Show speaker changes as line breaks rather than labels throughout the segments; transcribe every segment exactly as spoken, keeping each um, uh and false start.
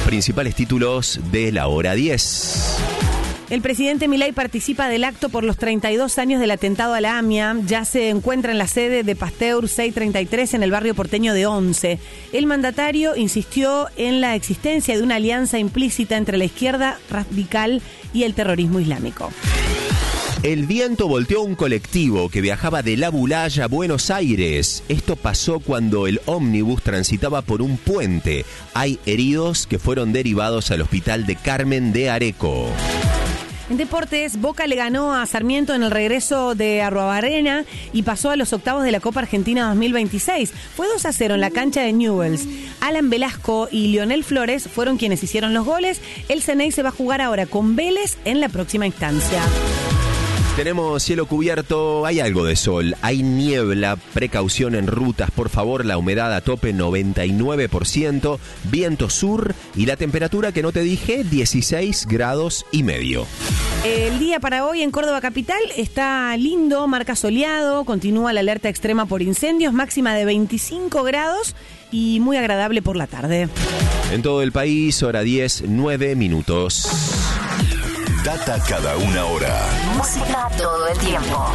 Principales títulos de la hora diez.
El presidente Milei participa del acto por los treinta y dos años del atentado a la AMIA. Ya se encuentra en la sede de Pasteur seiscientos treinta y tres en el barrio porteño de Once. El mandatario insistió en la existencia de una alianza implícita entre la izquierda radical y el terrorismo islámico.
El viento volteó un colectivo que viajaba de La Bulaya a Buenos Aires. Esto pasó cuando el ómnibus transitaba por un puente. Hay heridos que fueron derivados al hospital de Carmen de Areco.
En deportes, Boca le ganó a Sarmiento en el regreso de Arruabarrena y pasó a los octavos de la Copa Argentina dos mil veintiséis. Fue dos a cero en la cancha de Newell's. Alan Velasco y Lionel Flores fueron quienes hicieron los goles. El Ceney se va a jugar ahora con Vélez en la próxima instancia.
Tenemos cielo cubierto, hay algo de sol, hay niebla, precaución en rutas, por favor, la humedad a tope noventa y nueve por ciento, viento sur y la temperatura que no te dije, dieciséis grados y medio.
El día para hoy en Córdoba capital está lindo, marca soleado, continúa la alerta extrema por incendios, máxima de veinticinco grados y muy agradable por la tarde.
En todo el país, hora diez, nueve minutos.
Data cada una hora.
Música todo el tiempo.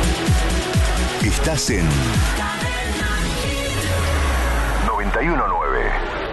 Estás en noventa y uno nueve.